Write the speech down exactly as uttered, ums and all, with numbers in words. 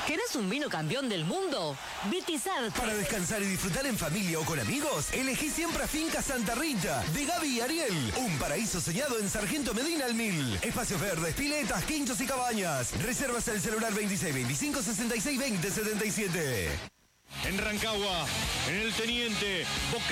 ¿Querés un vino campeón del mundo? Vitizar. Para descansar y disfrutar en familia o con amigos, elegí siempre a Finca Santa Rita, de Gaby y Ariel. Un paraíso soñado en Sargento Medina al Mil. Espacios verdes, piletas, quinchos y cabañas. Reservas al celular veintiséis veinticinco sesenta y seis veinte setenta y siete. En Rancagua, en el Teniente, Boca